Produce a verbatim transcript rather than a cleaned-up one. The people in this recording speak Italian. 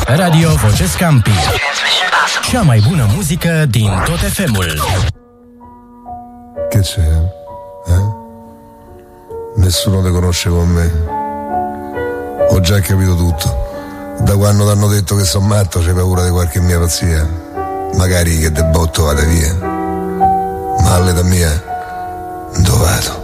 Radio Voce Scampi. Cea mai bună muzică din tot F M-ul. Che c'è? Eh? Nessuno te conosce con me. Ho già capito tutto. Da quando ti hanno detto che sono matto c'hai paura di qualche mia pazzia. Magari che de botto vada via. Ma all'età mia dove vado?